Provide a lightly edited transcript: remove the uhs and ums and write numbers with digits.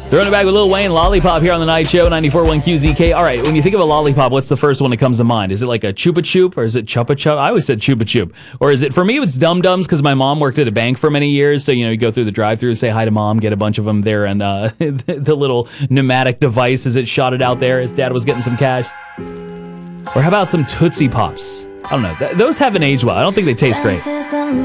Throwing it back with Lil Wayne, Lollipop here on the Night Show, 94.1 QZK. All right, when you think of a lollipop, what's the first one that comes to mind? Is it like a Chupa Chup or is it Chupa Chup? I always said Chupa Chup. Or is it, for me, it's Dum Dums because my mom worked at a bank for many years. So, you go through the drive-thru, say hi to mom, get a bunch of them there, and the little pneumatic device as it shot it out there as dad was getting some cash. Or how about some Tootsie Pops? I don't know. Those haven't aged well. I don't think they taste great.